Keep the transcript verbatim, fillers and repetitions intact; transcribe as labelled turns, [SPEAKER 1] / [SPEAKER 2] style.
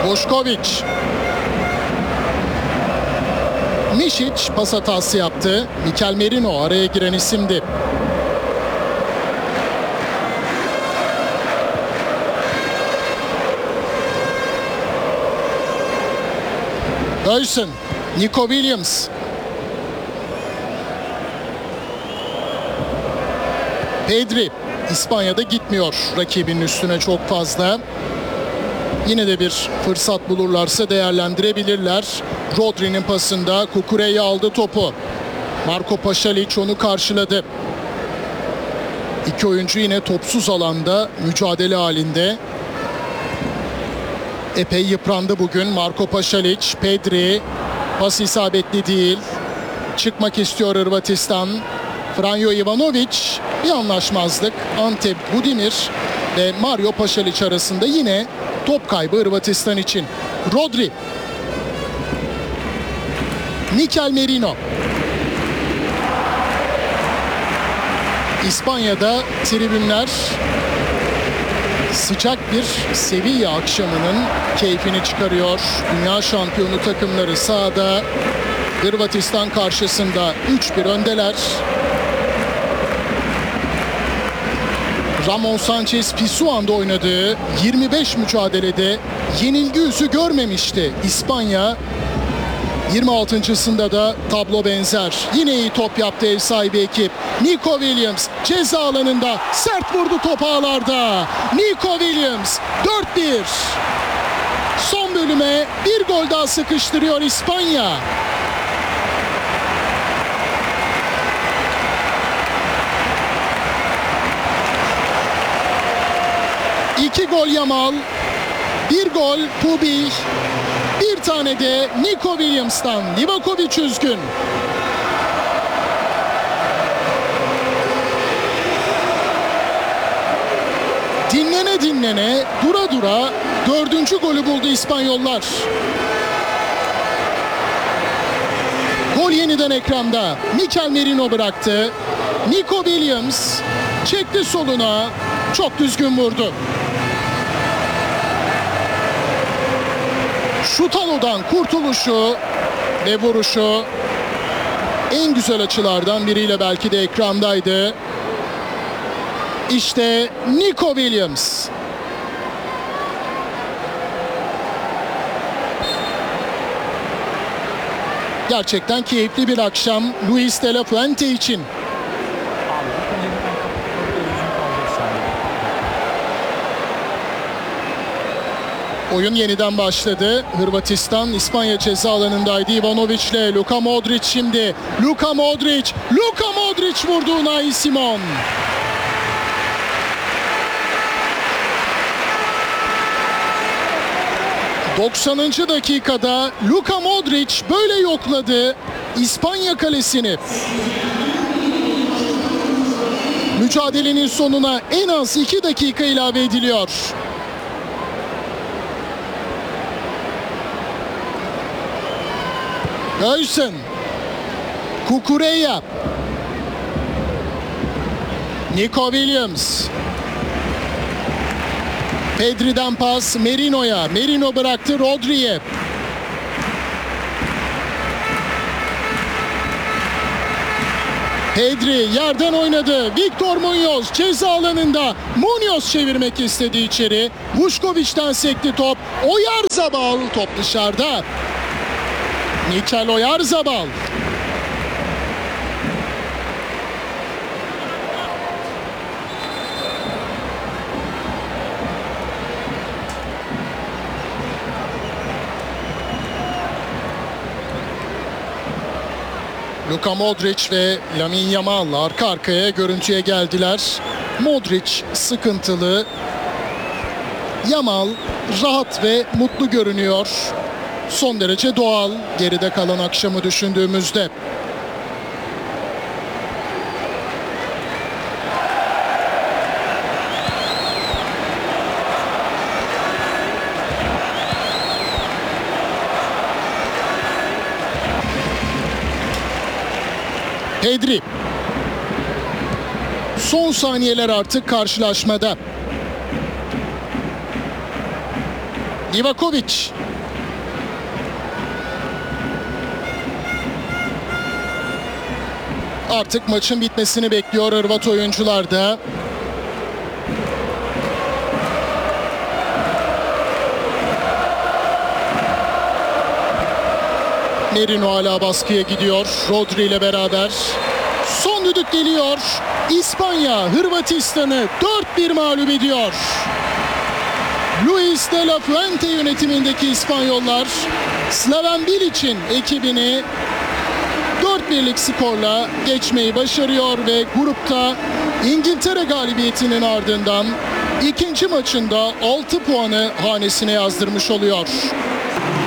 [SPEAKER 1] Vušković. Mišić pas hatası yaptı. Mikel Merino araya giren isimdi. Dawson, Nico Williams. Pedri. İspanya'da gitmiyor rakibinin üstüne çok fazla. Yine de bir fırsat bulurlarsa değerlendirebilirler. Rodri'nin pasında Cucurella aldı topu. Marco Pašalić onu karşıladı. İki oyuncu yine topsuz alanda mücadele halinde. Epey yıprandı bugün Marco Pašalić. Pedri pas isabetli değil. Çıkmak istiyor Hırvatistan. Franjo Ivanović, bir anlaşmazlık. Ante Budimir ve Mario Pašalić arasında yine top kaybı Hırvatistan için. Rodri. Mikel Merino. İspanya'da tribünler sıcak bir Sevilla akşamının keyfini çıkarıyor. Dünya şampiyonu takımları sahada. Hırvatistan karşısında üç bir öndeler. Ramon Sanchez Pizjuan'da oynadığı yirmi beş mücadelede yenilgi yüzü görmemişti İspanya. yirmi altıncısında da tablo benzer. Yine iyi top yaptı ev sahibi ekip. Nico Williams ceza alanında sert vurdu top ağlarda. Nico Williams dört bir. Son bölüme bir gol daha sıkıştırıyor İspanya. İki gol Yamal, bir gol Pubi, bir tane de Nico Williams'tan. Livaković üzgün. Dinlene dinlene, dura dura dördüncü golü buldu İspanyollar. Gol yeniden ekranda. Mikel Merino bıraktı. Nico Williams çekti soluna. Çok düzgün vurdu. Şutalo'dan kurtuluşu ve vuruşu en güzel açılardan biriyle belki de ekrandaydı. İşte Nico Williams. Gerçekten keyifli bir akşam Luis de la Fuente için. Oyun yeniden başladı. Hırvatistan İspanya ceza alanındaydı. Ivanović ile Luka Modrić şimdi. Luka Modrić, Luka Modrić vurdu Unai Simon. doksanıncı dakikada Luka Modrić böyle yokladı İspanya kalesini. Mücadelenin sonuna en az iki dakika ilave ediliyor. Dawson, Cucurella, Nico Williams, Pedri'den pas Merino'ya, Merino bıraktı Rodri'ye. Pedri yerden oynadı. Victor Muñoz ceza alanında. Muñoz çevirmek istedi içeri. Vušković'ten sekti top. Oyarzabal top dışarıda. Mikel Oyarzabal. Luka Modrić ve Lamine Yamal arka arkaya görüntüye geldiler. Modrić sıkıntılı. Yamal rahat ve mutlu görünüyor. Son derece doğal geride kalan akşamı düşündüğümüzde. Pedri. Son saniyeler artık karşılaşmada. Livakovic. Artık maçın bitmesini bekliyor Hırvat oyuncular da. Merino hala baskıya gidiyor. Rodri ile beraber. Son düdük geliyor. İspanya Hırvatistan'ı dört bir mağlup ediyor. Luis de la Fuente yönetimindeki İspanyollar Slaven Bilic'in ekibini dört birlik skorla geçmeyi başarıyor ve grupta İngiltere galibiyetinin ardından ikinci maçında altı puanı hanesine yazdırmış oluyor.